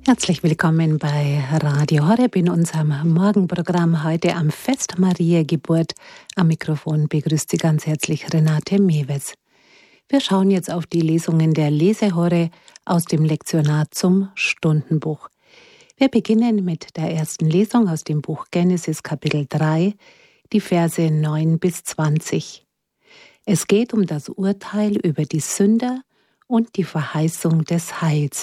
Herzlich willkommen bei Radio Horeb in unserem Morgenprogramm heute am Fest Mariä Geburt. Am Mikrofon begrüßt Sie ganz herzlich Renate Mewes. Wir schauen jetzt auf die Lesungen der Lesehore aus dem Lektionar zum Stundenbuch. Wir beginnen mit der ersten Lesung aus dem Buch Genesis Kapitel 3, die Verse 9 bis 20. Es geht um das Urteil über die Sünder und die Verheißung des Heils.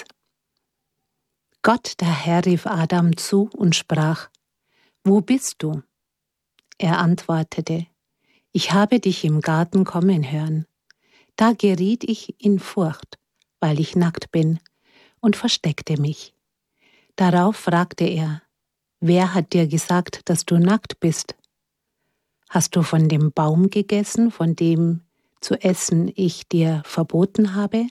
Gott, der Herr, rief Adam zu und sprach: Wo bist du? Er antwortete: Ich habe dich im Garten kommen hören. Da geriet ich in Furcht, weil ich nackt bin, und versteckte mich. Darauf fragte er: Wer hat dir gesagt, dass du nackt bist? Hast du von dem Baum gegessen, von dem zu essen ich dir verboten habe?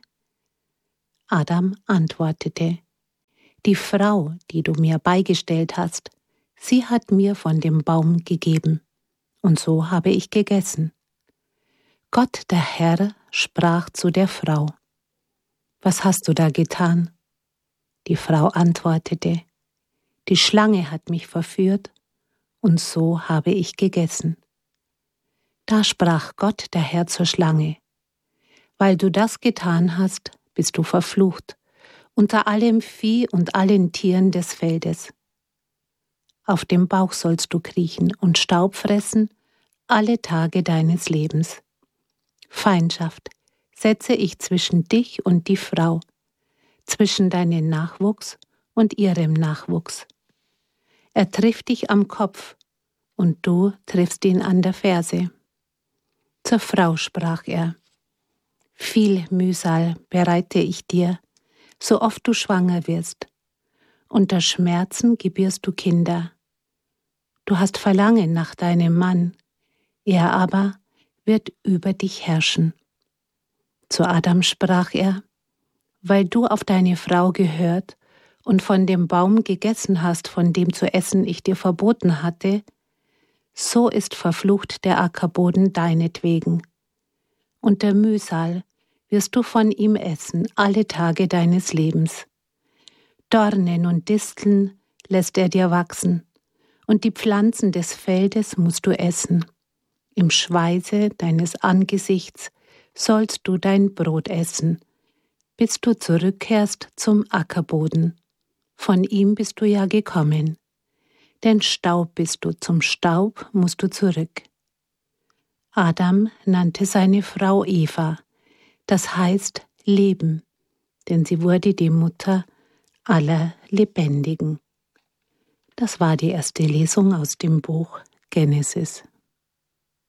Adam antwortete: Die Frau, die du mir beigestellt hast, sie hat mir von dem Baum gegeben, und so habe ich gegessen. Gott, der Herr, sprach zu der Frau: Was hast du da getan? Die Frau antwortete: Die Schlange hat mich verführt, und so habe ich gegessen. Da sprach Gott, der Herr, zur Schlange: Weil du das getan hast, bist du verflucht unter allem Vieh und allen Tieren des Feldes. Auf dem Bauch sollst du kriechen und Staub fressen alle Tage deines Lebens. Feindschaft setze ich zwischen dich und die Frau, zwischen deinem Nachwuchs und ihrem Nachwuchs. Er trifft dich am Kopf, und du triffst ihn an der Ferse. Zur Frau sprach er: Viel Mühsal bereite ich dir, so oft du schwanger wirst. Unter Schmerzen gebierst du Kinder. Du hast Verlangen nach deinem Mann, er aber wird über dich herrschen. Zu Adam sprach er: Weil du auf deine Frau gehört und von dem Baum gegessen hast, von dem zu essen ich dir verboten hatte, so ist verflucht der Ackerboden deinetwegen. Unter Mühsal wirst du von ihm essen alle Tage deines Lebens. Dornen und Disteln lässt er dir wachsen, und die Pflanzen des Feldes musst du essen. Im Schweiße deines Angesichts sollst du dein Brot essen, bis du zurückkehrst zum Ackerboden. Von ihm bist du ja gekommen. Denn Staub bist du, zum Staub musst du zurück. Adam nannte seine Frau Eva, das heißt Leben, denn sie wurde die Mutter aller Lebendigen. Das war die erste Lesung aus dem Buch Genesis.